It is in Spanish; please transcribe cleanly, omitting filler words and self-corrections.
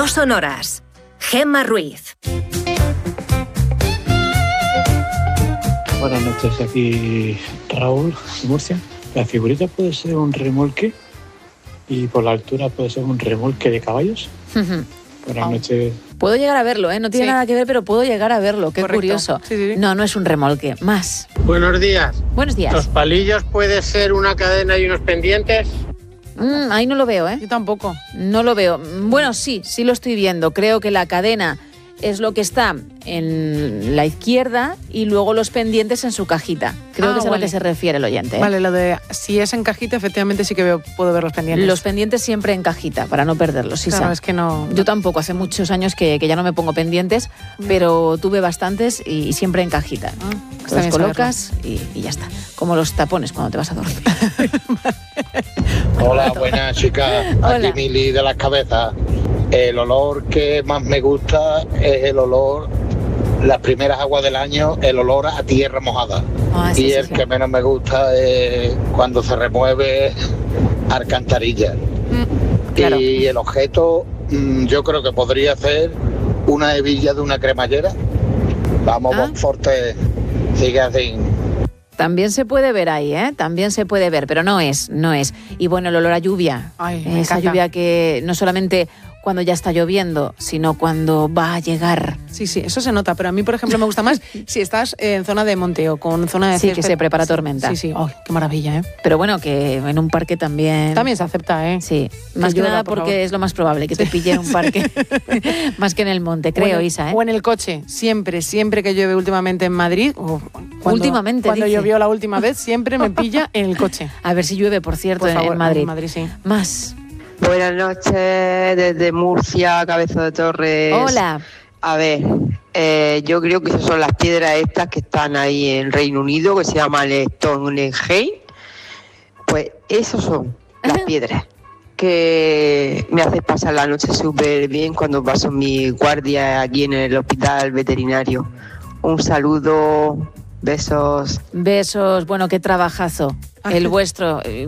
sonoras. Gemma Ruiz. Buenas noches, aquí Raúl, de Murcia. La figurita puede ser un remolque y por la altura puede ser un remolque de caballos. Buenas noches. Puedo llegar a verlo, ¿eh? No tiene nada que ver, pero puedo llegar a verlo. Qué Correcto. curioso. Sí. No, no es un remolque. Más. Buenos días. Buenos días. ¿Los palillos puede ser una cadena y unos pendientes? Ahí no lo veo, ¿eh? Yo tampoco. No lo veo. Bueno, sí lo estoy viendo. Creo que la cadena es lo que está en la izquierda y luego los pendientes en su cajita. Creo que es a lo que se refiere el oyente, ¿eh? Vale, lo de si es en cajita, efectivamente sí que puedo ver los pendientes. Los pendientes siempre en cajita, para no perderlos. Sí, claro, es que no... Yo tampoco, hace muchos años que ya no me pongo pendientes, pero tuve bastantes y siempre en cajita. Los colocas y ya está. Como los tapones cuando te vas a dormir. Hola, buenas chicas. Hola. Aquí Mili de las cabezas. El olor que más me gusta es el olor, las primeras aguas del año, el olor a tierra mojada. Sí, y el que menos me gusta es cuando se remueve alcantarilla. Claro. Y el objeto, yo creo que podría ser una hebilla de una cremallera. Vamos, Bonforte, sigue así. También se puede ver ahí, ¿eh? También se puede ver, pero no es. Y bueno, el olor a lluvia. Ay, me esa encanta. lluvia que no solamente cuando ya está lloviendo, sino cuando va a llegar. Sí, eso se nota, pero a mí, por ejemplo, me gusta más si estás en zona de monte o con zona de Sí, césped. que se prepara tormenta. Sí. Ay, qué maravilla, ¿eh? Pero bueno, que en un parque también... También se acepta, ¿eh? Sí, más que llueva, nada por porque favor. es lo más probable, que te pille en un parque, más que en el monte, creo, Bueno, Isa, ¿eh? O en el coche, siempre que llueve últimamente en Madrid, o cuando dice. llovió la última vez, siempre me pilla en el coche. A ver si llueve, por cierto, Por favor, en Madrid. en Madrid, sí. Más. Buenas noches desde Murcia, Cabeza de Torres. Hola. A ver, yo creo que esas son las piedras estas que están ahí en Reino Unido, que se llaman Stonehenge. Pues esos son las piedras que me hacen pasar la noche súper bien cuando paso mi guardia aquí en el hospital veterinario. Un saludo, besos. Besos, bueno, qué trabajazo. El vuestro.